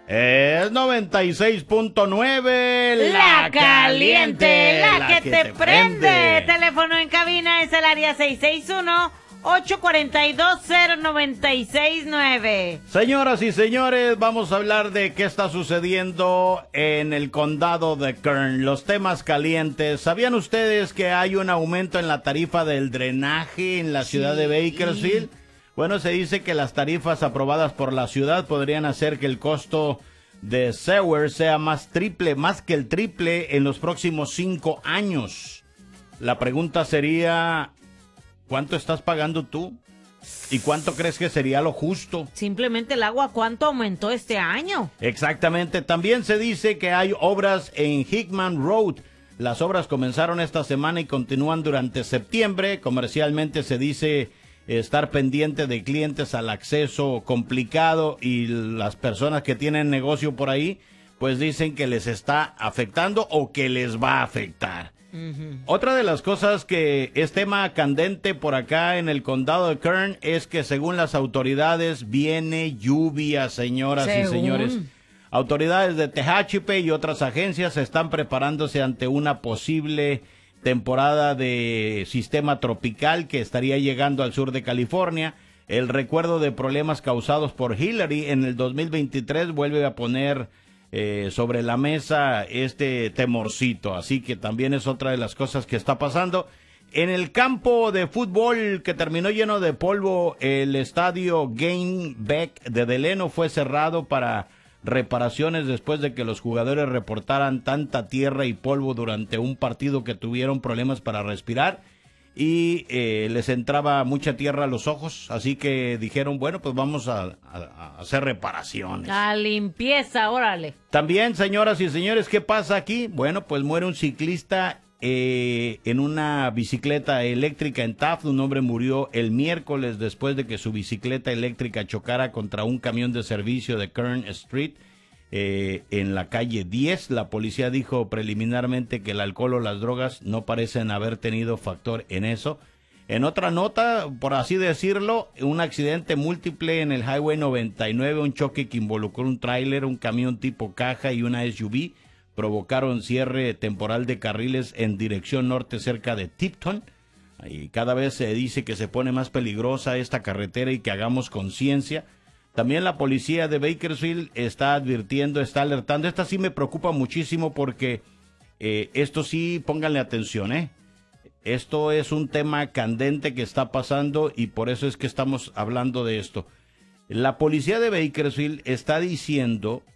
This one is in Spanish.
Es 96.9, La caliente, la que te prende. Teléfono en cabina es el área 661-842-0969. Señoras y señores, vamos a hablar de qué está sucediendo en el condado de Kern, los temas calientes. ¿Sabían ustedes que hay un aumento en la tarifa del drenaje en la ciudad de Bakersfield? Bueno, se dice que las tarifas aprobadas por la ciudad podrían hacer que el costo de sewer sea más que el triple en los próximos 5 años. La pregunta sería, ¿cuánto estás pagando tú? ¿Y cuánto crees que sería lo justo? Simplemente el agua, ¿cuánto aumentó este año? Exactamente. También se dice que hay obras en Hickman Road. Las obras comenzaron esta semana y continúan durante septiembre. Comercialmente se dice estar pendiente de clientes al acceso complicado, y las personas que tienen negocio por ahí pues dicen que les está afectando o que les va a afectar. Otra de las cosas que es tema candente por acá en el condado de Kern es que según las autoridades viene lluvia, señoras y señores. Autoridades de Tehachapi y otras agencias están preparándose ante una posible temporada de sistema tropical que estaría llegando al sur de California. El recuerdo de problemas causados por Hillary en el 2023 vuelve a poner sobre la mesa este temorcito, así que también es otra de las cosas que está pasando. En el campo de fútbol que terminó lleno de polvo, el estadio Gainbeck de Delano fue cerrado para reparaciones después de que los jugadores reportaran tanta tierra y polvo durante un partido que tuvieron problemas para respirar y les entraba mucha tierra a los ojos, así que dijeron, bueno, pues vamos a hacer reparaciones. La limpieza, órale. También, señoras y señores, ¿qué pasa aquí? Bueno, pues muere un ciclista en una bicicleta eléctrica en Taft. Un hombre murió el miércoles después de que su bicicleta eléctrica chocara contra un camión de servicio de Kern Street en la calle 10. La policía dijo preliminarmente que el alcohol o las drogas no parecen haber tenido factor en eso. En otra nota, por así decirlo, un accidente múltiple en el Highway 99, un choque que involucró un tráiler, un camión tipo caja y una SUV, provocaron cierre temporal de carriles en dirección norte cerca de Tipton. Y cada vez se dice que se pone más peligrosa esta carretera y que hagamos conciencia. También la policía de Bakersfield está advirtiendo, está alertando. Esta sí me preocupa muchísimo porque esto sí, pónganle atención, Esto es un tema candente que está pasando y por eso es que estamos hablando de esto. La policía de Bakersfield está diciendo